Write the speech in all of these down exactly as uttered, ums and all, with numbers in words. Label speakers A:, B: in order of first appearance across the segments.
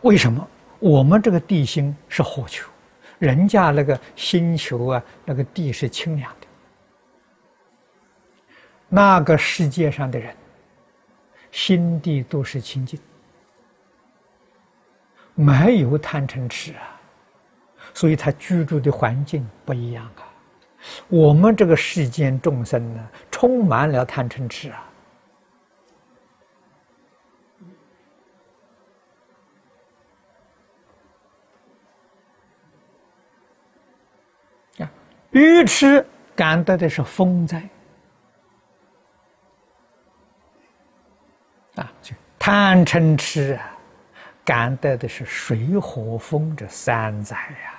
A: 为什么？我们这个地心是火球，人家那个星球啊，那个地是清凉的。那个世界上的人，心地都是清净，没有贪嗔痴啊，所以他居住的环境不一样啊。我们这个世间众生呢，充满了贪嗔痴啊。啊，愚痴感得的是风灾啊，就贪嗔痴啊，感得的是水火风这三灾呀。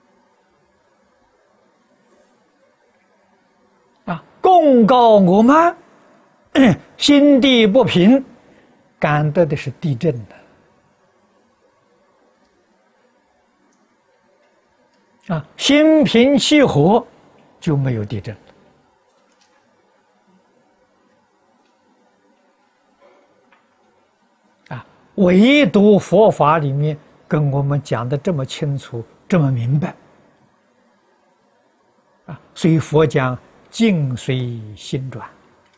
A: 啊，功高我慢，心地不平，感得的是地震的。啊，心平气和，就没有地震了。啊，唯独佛法里面跟我们讲的这么清楚，这么明白。啊，所以佛讲境随心转，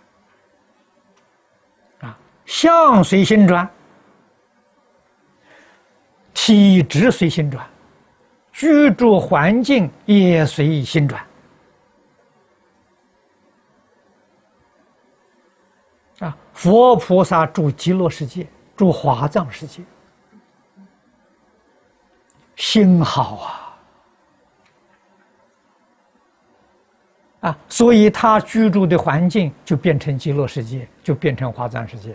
A: 啊，相随心转，体质随心转。居住环境也随心转啊！佛菩萨住极乐世界，住华藏世界，心好啊！啊，所以他居住的环境就变成极乐世界，就变成华藏世界。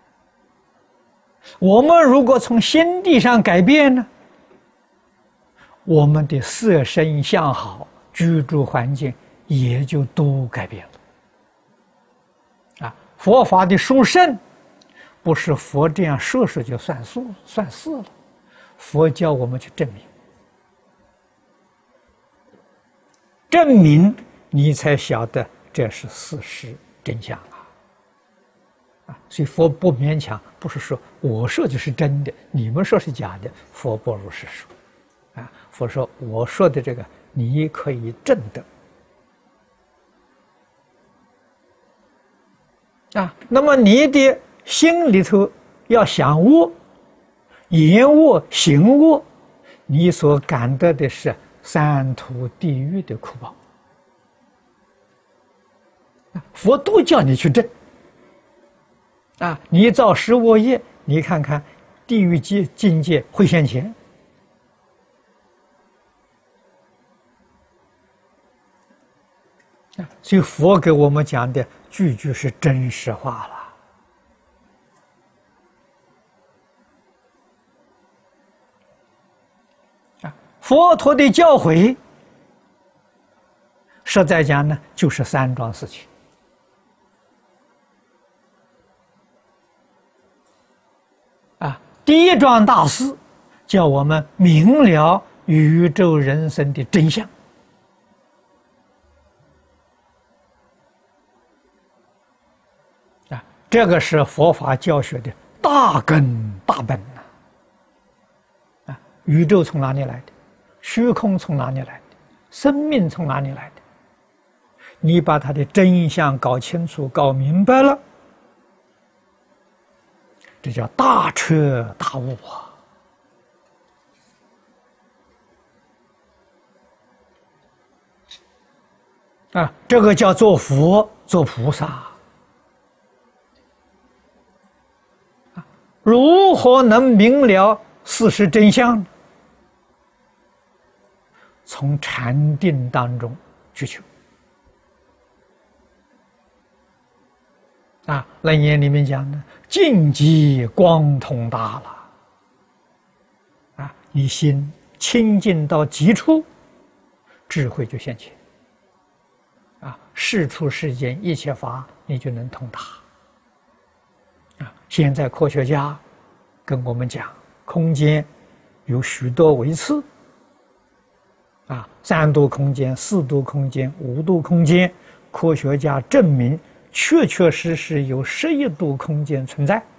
A: 我们如果从心地上改变呢？我们的色身相好，居住环境也就都改变了。啊，佛法的殊胜，不是佛这样说说就算数算事了，佛教我们去证明，证明你才晓得这是事实真相啊！啊，所以佛不勉强，不是说我说就是真的，你们说是假的，佛不如是说。啊，佛说我说的这个你可以证得啊，那么你的心里头要想恶、言恶、行恶，你所感得的是三途地狱的苦报。佛都叫你去证啊，你造十恶业，你看看地狱界境界会现前。所以佛给我们讲的句句是真实话了。啊，佛陀的教诲，实在讲呢，就是三桩事情。啊，第一桩大事，叫我们明了宇宙人生的真相。这个是佛法教学的大根大本呐！啊，宇宙从哪里来的？虚空从哪里来的？生命从哪里来的？你把它的真相搞清楚、搞明白了，这叫大彻大悟啊！啊，这个叫做佛、做菩萨。如何能明了事实真相？从禅定当中去求。啊，《楞严》里面讲的“净极光通达”了。啊，你心清净到极处，智慧就现前。啊，事出世间一切法，你就能通达。啊，现在科学家跟我们讲，空间有许多维次，啊，三度空间、四度空间、五度空间，科学家证明确确实实有十一度空间存在。